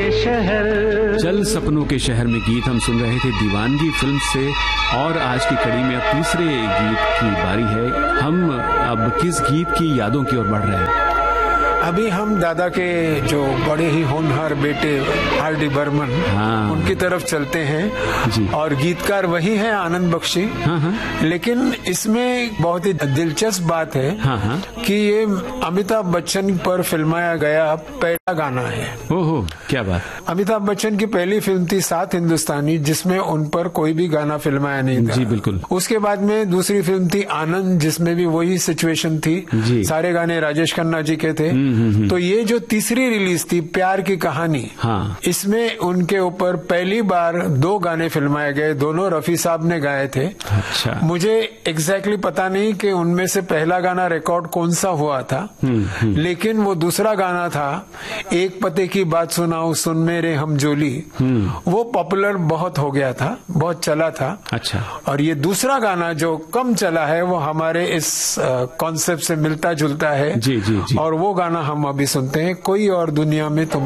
के शहर। चल सपनों के शहर में गीत हम सुन रहे थे दीवानगी फिल्म से। और आज की कड़ी में अब दूसरे गीत की बारी है। हम अब किस गीत की यादों की ओर बढ़ रहे हैं? अभी हम दादा के जो बड़े ही होनहार बेटे आर.डी. बर्मन, उनकी तरफ चलते हैं जी। और गीतकार वही है आनंद बख्शी। लेकिन इसमें बहुत ही दिलचस्प बात है कि ये अमिताभ बच्चन पर फिल्माया गया पहला गाना है। ओहो, क्या बात। अमिताभ बच्चन की पहली फिल्म थी सात हिंदुस्तानी, जिसमें उन पर कोई भी गाना फिल्माया नहीं था। जी बिल्कुल। उसके बाद में दूसरी फिल्म थी आनंद, जिसमें भी वही सिचुएशन थी, सारे गाने राजेश खन्ना जी के थे। तो ये जो तीसरी रिलीज थी प्यार की कहानी, इसमें उनके ऊपर पहली बार दो गाने फिल्माए गए, दोनों रफी साहब ने गाए थे। अच्छा। मुझे एग्जैक्टली पता नहीं कि उनमें से पहला गाना रिकॉर्ड कौन सा हुआ था, लेकिन वो दूसरा गाना था एक पते की बात सुनाओ सुन मेरे हम जोली, वो पॉपुलर बहुत हो गया था, बहुत चला था। अच्छा। और ये दूसरा गाना जो कम चला है वो हमारे इस कॉन्सेप्ट से मिलता जुलता है। जी जी जी। और वो गाना हम अभी सुनते हैं, कोई और दुनिया में तुम